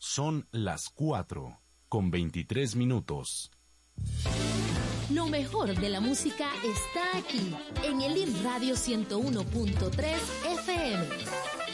Son las 4:23. Lo mejor de la música está aquí, en el IM Radio 101.3 FM.